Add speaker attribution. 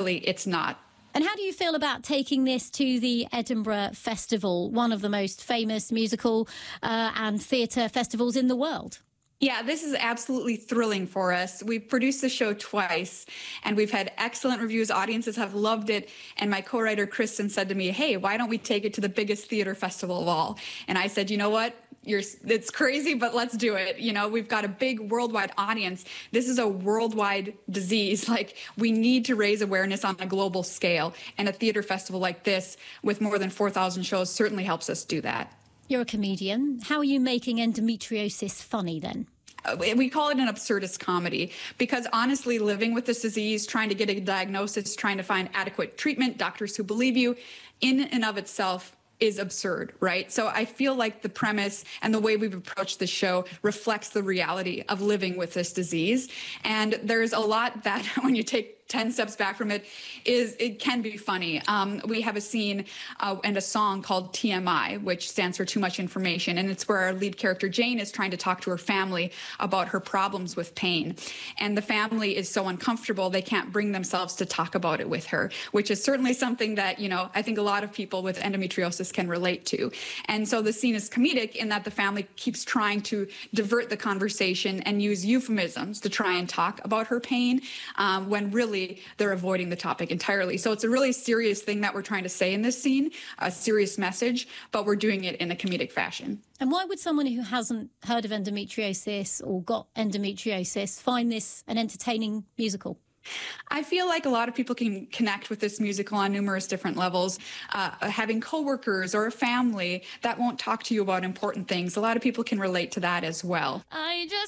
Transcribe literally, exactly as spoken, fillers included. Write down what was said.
Speaker 1: really it's not.
Speaker 2: And how do you feel about taking this to the Edinburgh Festival, one of the most famous musical uh, and theatre festivals in the world?
Speaker 1: Yeah, this is absolutely thrilling for us. We've produced the show twice, and we've had excellent reviews. Audiences have loved it. And my co-writer, Kristen, said to me, hey, why don't we take it to the biggest theater festival of all? And I said, you know what? You're, it's crazy, but let's do it. You know, we've got a big worldwide audience. This is a worldwide disease. Like, we need to raise awareness on a global scale. And a theater festival like this, with more than four thousand shows, certainly helps us do that.
Speaker 2: You're a comedian. How are you making endometriosis funny then?
Speaker 1: Uh, we call it an absurdist comedy because honestly, living with this disease, trying to get a diagnosis, trying to find adequate treatment, doctors who believe you, in and of itself is absurd, right? So I feel like the premise and the way we've approached the show reflects the reality of living with this disease. And there's a lot that when you take ten steps back from it, is it can be funny. Um, we have a scene uh, and a song called T M I, which stands for Too Much Information. And it's where our lead character, Jane, is trying to talk to her family about her problems with pain. And the family is so uncomfortable, they can't bring themselves to talk about it with her, which is certainly something that, you know, I think a lot of people with endometriosis can relate to. And so the scene is comedic in that the family keeps trying to divert the conversation and use euphemisms to try and talk about her pain, um, when really they're avoiding the topic entirely. So it's a really serious thing that we're trying to say in this scene, a serious message, but we're doing it in a comedic fashion.
Speaker 2: And why would someone who hasn't heard of endometriosis or got endometriosis find this an entertaining musical?
Speaker 1: I feel like a lot of people can connect with this musical on numerous different levels. Uh, having coworkers or a family that won't talk to you about important things, a lot of people can relate to that as well.
Speaker 2: I just